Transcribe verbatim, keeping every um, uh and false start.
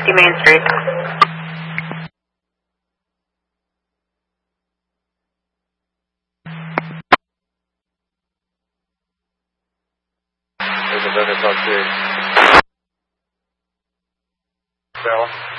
Main Street. There's a better talk to. Bella.